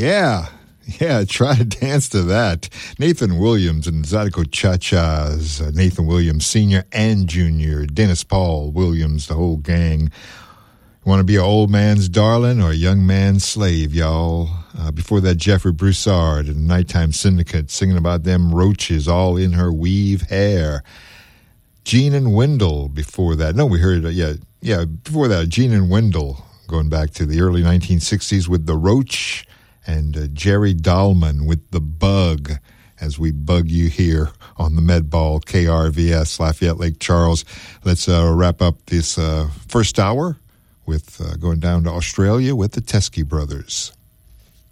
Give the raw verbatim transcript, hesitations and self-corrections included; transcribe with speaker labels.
Speaker 1: Yeah. Yeah, try to dance to that. Nathan Williams and Zydeco Cha-Chas. Uh, Nathan Williams, Senior and Junior. Dennis Paul Williams, the whole gang. Want to be an old man's darling or a young man's slave, y'all? Uh, before that, Jeffrey Broussard and the Nighttime Syndicate singing about them roaches all in her weave hair. Gene and Wendell before that. No, we heard, uh, yeah, yeah, before that, Gene and Wendell going back to the early nineteen sixties with The Roach. And uh, Jerry Dahlman with The Bug, as we bug you here on the Med Ball, K R V S, Lafayette Lake Charles. Let's uh, wrap up this uh, first hour with uh, going down to Australia with the Teskey Brothers.